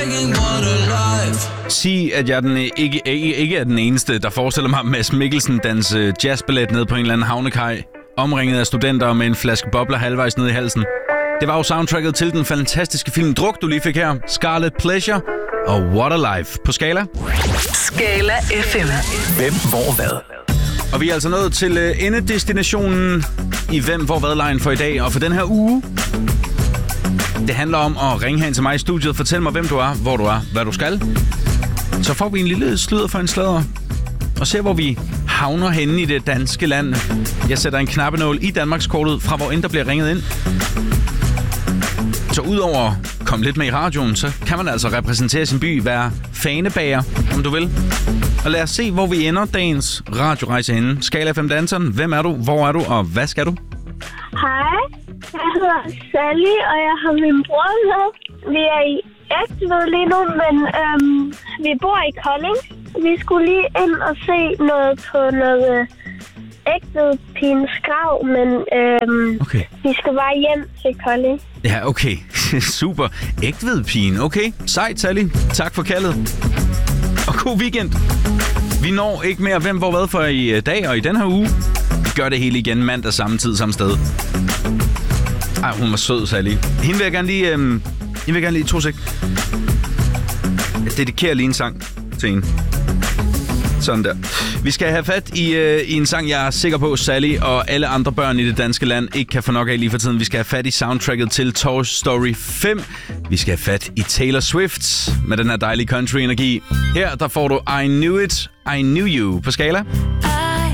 Sig, at jeg ikke er den eneste, der forestiller mig Mads Mikkelsen danse jazzballet ned på en eller anden havnekaj, omringet af studenter med en flaske bobler halvvejs ned i halsen. Det var jo soundtracket til den fantastiske film Druk, du lige fik her. Scarlet Pleasure og What a Life på Skala. Skala FM. Hvem, hvor, hvad? Og vi er altså nået til endedestinationen i Hvem, hvor, hvad-lejen for i dag. Og for den her uge, det handler om at ringe hen til mig i studiet. Fortæl mig, hvem du er, hvor du er, hvad du skal. Så får vi en lille sludder for en sladder. Og se, hvor vi havner henne i det danske land. Jeg sætter en knappenål i Danmarkskortet fra, hvor end der bliver ringet ind. Så udover at komme lidt med i radioen, så kan man altså repræsentere sin by, være fanebager, om du vil. Og lad os se, hvor vi ender dagens radiorejse henne. Skala FM danseren, hvem er du, hvor er du, og hvad skal du? Hej, jeg hedder Sally, og jeg har min bror med. Vi er i Egtved lige nu, men vi bor i Kolding. Vi skulle lige ind og se noget på noget Egtvedpigens grav, men Okay. vi skal bare hjem til Kolding. Ja, okay. Super. Egtvedpigen. Okay. Sejt, Sally. Tak for kaldet. Og god weekend. Vi når ikke mere hvem, hvor, hvad for i dag og i den her uge. Vi gør det hele igen mandag samme tid, samme sted. Ej, hun var sød, Sally. Hende vil jeg gerne lige 2 sek. Jeg dedikerer lige en sang til hende. Sådan der. Vi skal have fat i en sang, jeg er sikker på, Sally og alle andre børn i det danske land ikke kan få nok af lige for tiden. Vi skal have fat i soundtracket til Toy Story 5. Vi skal have fat i Taylor Swift med den her dejlige country-energi. Her der får du I Knew It, I Knew You på Skala.